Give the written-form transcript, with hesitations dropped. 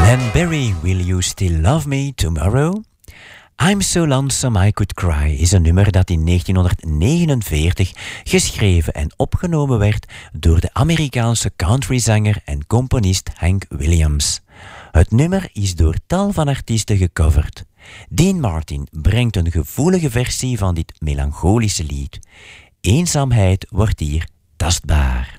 Len Berry, Will You Still Love Me Tomorrow? I'm So Lonesome I Could Cry is een nummer dat in 1949 geschreven en opgenomen werd door de Amerikaanse countryzanger en componist Hank Williams. Het nummer is door tal van artiesten gecoverd. Dean Martin brengt een gevoelige versie van dit melancholische lied. Eenzaamheid wordt hier tastbaar.